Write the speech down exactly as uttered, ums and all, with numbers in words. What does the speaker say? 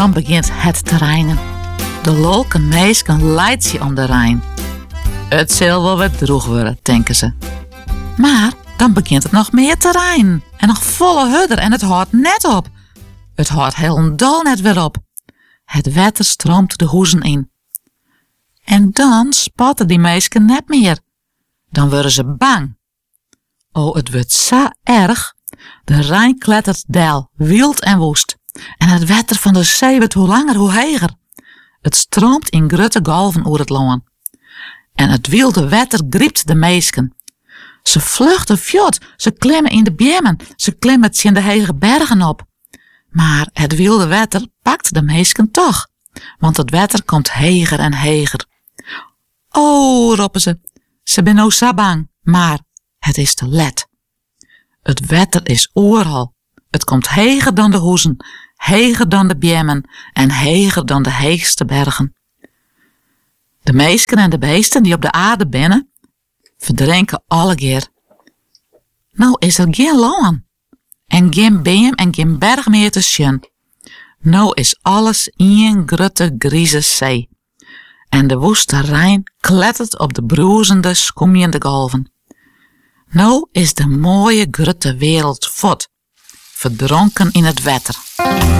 dan begint het te regnen. De lolke meesken leidt ze om de Rijn. Het zal wel wat droeg worden, denken ze. Maar dan begint het nog meer te regnen. En nog volle hudder en het houdt net op. Het houdt helemaal net weer op. Het water stroomt de hoezen in. En dan spatten die meisken net meer. Dan worden ze bang. Oh, het wordt zo erg. De Rijn klettert dal, wild en woest. En het water van de zee wordt hoe langer hoe heger. Het stroomt in grote golven oer het loon. En het wilde water griept de meisken. Ze vluchten fjot, ze klimmen in de bjemmen, ze klimmen in de hege bergen op. Maar het wilde water pakt de meisken toch, want het water komt heger en heger. Oh, roepen ze, ze ben nou zo bang, maar het is te let. Het water is overal. Het komt heger dan de hoezen, heger dan de bjemmen en heger dan de heegste bergen. De meisken en de beesten die op de aarde binnen, verdrinken alle keer. Nou is er geen loon. En geen beem en geen berg meer te zien. Nou is alles één grote grieze zee. En de woeste Rijn klettert op de broezende, skoemjende golven. Nou is de mooie grote wereld fort, verdronken in het water.